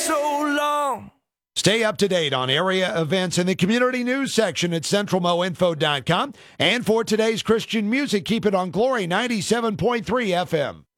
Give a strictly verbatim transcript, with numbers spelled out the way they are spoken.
so long. Stay up to date on area events in the community news section at central mo info dot com. And for today's Christian music, keep it on Glory ninety-seven point three F M.